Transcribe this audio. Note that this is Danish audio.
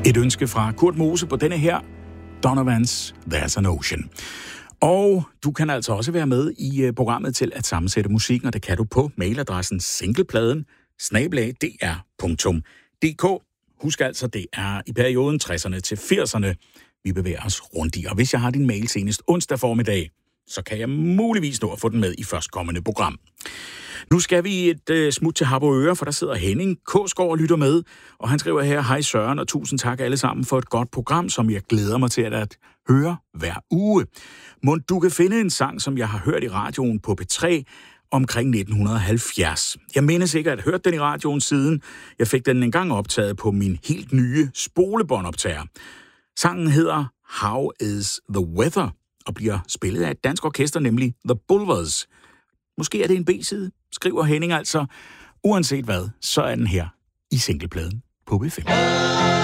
Et ønske fra Kurt Mose på denne her Donovans There's an Ocean. Og du kan altså også være med i programmet til at sammensætte musikken, og det kan du på mailadressen singlepladen@dr.dk. Husk altså, det er i perioden 60'erne til 80'erne, vi bevæger os rundt i. Og hvis jeg har din mail senest onsdag formiddag, så kan jeg muligvis nå at få den med i førstkommende program. Nu skal vi et smut til Harboøre, for der sidder Henning Kåsgaard og lytter med, og han skriver her: Hej Søren, og tusind tak alle sammen for et godt program, som jeg glæder mig til at høre hver uge. Mon du kan finde en sang, som jeg har hørt i radioen på P3 omkring 1970. Jeg mener sikkert at jeg har hørt den i radioen siden. Jeg fik den engang optaget på min helt nye spolebåndoptager. Sangen hedder How is the Weather og bliver spillet af et dansk orkester, nemlig The Bulvers. Måske er det en B-side, skriver Henning altså. Uanset hvad, så er den her i singlepladen på B5.